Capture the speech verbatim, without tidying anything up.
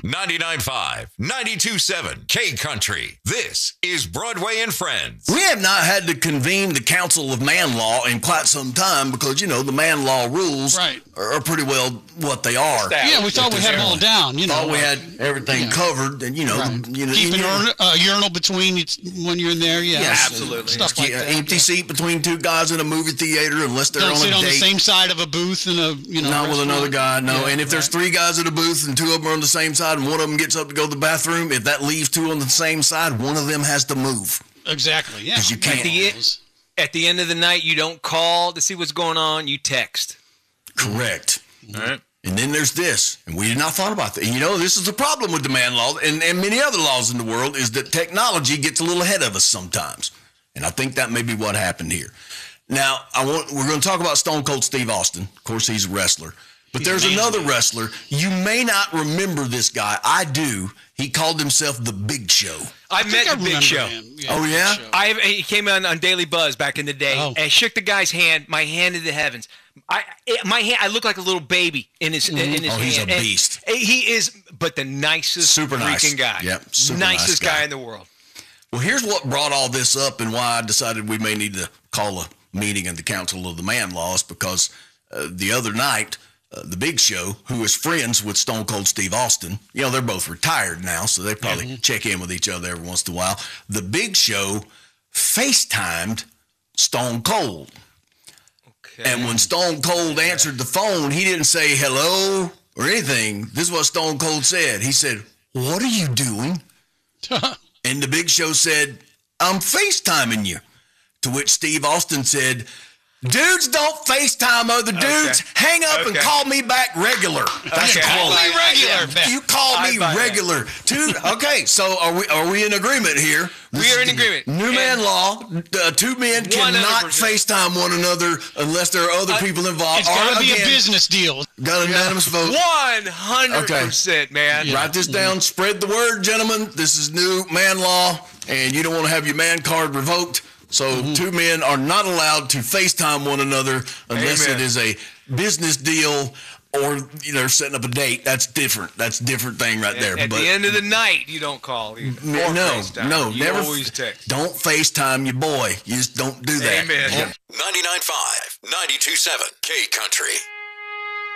ninety-nine point five, ninety-two point seven K Country. This is Broadway and Friends. We have not had to convene the Council of Man Law in quite some time because, you know, the man law rules right. are, are pretty well what they are. Yeah, we thought we had them all down. You know, thought we had everything yeah. covered, and you know, right. the, you know, keep you an know, uh, urinal between you when you're in there. Yeah, yes, absolutely. Stuff like yeah, that. Empty yeah. seat between two guys in a movie theater, unless they're Don't on sit a on date. the same side of a booth in a you know. Not with another guy, no. Yeah, and if right. there's three guys at a booth and two of them are on the same side, and one of them gets up to go to the bathroom, if that leaves two on the same side, one of them has to move. Exactly. Yeah. Because you can't. At the, at the end of the night, you don't call to see what's going on. You text. Correct. All right. And then there's this, and we did not thought about that. And you know, this is the problem with the man law and, and many other laws in the world is that technology gets a little ahead of us sometimes. And I think that may be what happened here. Now, I want we're going to talk about Stone Cold Steve Austin. Of course, he's a wrestler. But he's there's another wrestler. You may not remember this guy. I do. He called himself the Big Show. I, I met I the Big Show. Yeah, oh, yeah? I He came on, on Daily Buzz back in the day, oh. and I shook the guy's hand, my hand to the heavens. I it, my hand. I look like a little baby in his mm-hmm. in his oh, hand. he's a beast. And he is, but the nicest, super freaking nice. guy. Yep, super nicest nice guy. guy in the world. Well, here's what brought all this up and why I decided we may need to call a meeting of the Council of the Man Laws because uh, the other night, uh, the Big Show, who is friends with Stone Cold Steve Austin, you know, they're both retired now, so they probably mm-hmm. check in with each other every once in a while. The Big Show FaceTimed Stone Cold. Okay. And when Stone Cold answered the phone, he didn't say hello or anything. This is what Stone Cold said. He said, "What are you doing?" And the Big Show said, "I'm FaceTiming you." To which Steve Austin said, "Dudes don't FaceTime other dudes. Okay. Hang up okay. and call me back regular." That's okay. call me regular. You call me regular. Two, okay, so are we are we in agreement here? We are in agreement. New and man law. Uh, two men cannot FaceTime one another unless there are other uh, people involved. It's got to be again, a business deal. Got an unanimous vote. one hundred percent, okay. man. Yeah. Write this down. Spread the word, gentlemen. This is new man law, and you don't want to have your man card revoked. So mm-hmm. two men are not allowed to FaceTime one another unless Amen. It is a business deal or you know setting up a date. That's different. That's a different thing right there. At but, the end of the night, you don't call. You, no, no, no, you never. Always text. Don't FaceTime your boy. You just don't do that. Amen. ninety-nine point five, ninety-two point seven K Country.